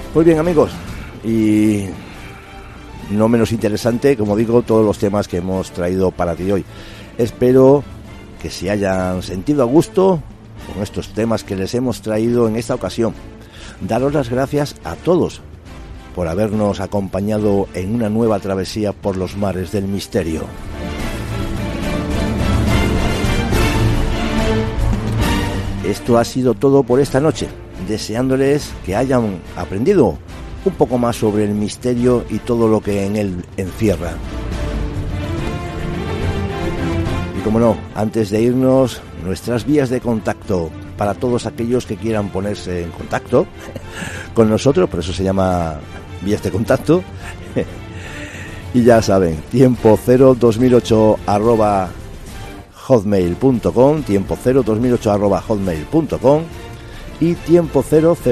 Pues bien, amigos, y no menos interesante, como digo, todos los temas que hemos traído para ti hoy. Espero que se hayan sentido a gusto con estos temas que les hemos traído en esta ocasión. Daros las gracias a todos por habernos acompañado en una nueva travesía por los mares del misterio. Esto ha sido todo por esta noche, deseándoles que hayan aprendido un poco más sobre el misterio y todo lo que en él encierra. Y como no, antes de irnos, nuestras vías de contacto para todos aquellos que quieran ponerse en contacto con nosotros, por eso se llama vías de contacto. Y ya saben, tiempo02008@hotmail.com, tiempo02008@hotmail.com y tiempo0